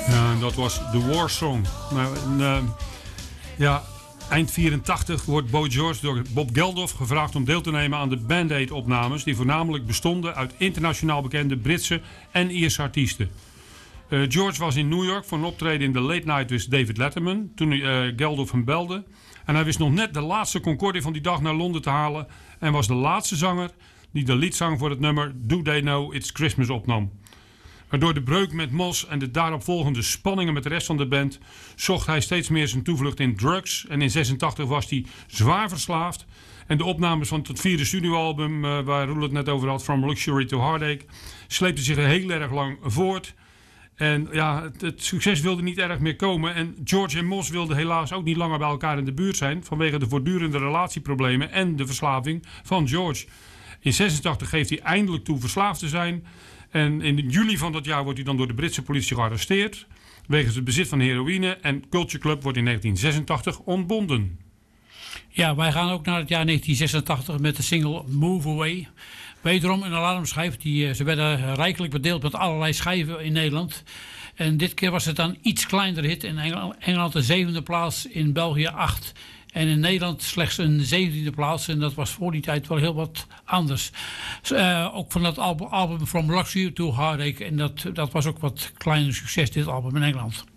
Ja, en dat was The War Song. Nou, ja, eind 84 wordt Boy George door Bob Geldof gevraagd om deel te nemen aan de Band Aid-opnames, die voornamelijk bestonden uit internationaal bekende Britse en Ierse artiesten. George was in New York voor een optreden in de Late Night with David Letterman toen Geldof hem belde. En hij wist nog net de laatste Concorde van die dag naar Londen te halen en was de laatste zanger die de liedzang voor het nummer Do They Know It's Christmas opnam. Maar door de breuk met Moss en de daaropvolgende spanningen met de rest van de band zocht hij steeds meer zijn toevlucht in drugs. En in 86 was hij zwaar verslaafd. En de opnames van het vierde studioalbum, waar Roel het net over had, From Luxury to Heartache, sleepte zich heel erg lang voort. En ja, het succes wilde niet erg meer komen. En George en Moss wilden helaas ook niet langer bij elkaar in de buurt zijn vanwege de voortdurende relatieproblemen en de verslaving van George. In 86 geeft hij eindelijk toe verslaafd te zijn. En in juli van dat jaar wordt hij dan door de Britse politie gearresteerd wegens het bezit van heroïne. En Culture Club wordt in 1986 ontbonden. Ja, wij gaan ook naar het jaar 1986 met de single Move Away. Wederom een alarmschijf. Ze werden rijkelijk bedeeld met allerlei schijven in Nederland. En dit keer was het dan iets kleinere hit. In Engeland de 7e plaats, in België 8. En in Nederland slechts een 17e plaats. En dat was voor die tijd wel heel wat anders. Ook van dat album From Luxury to Heartache. En dat was ook wat kleiner succes, dit album in Engeland.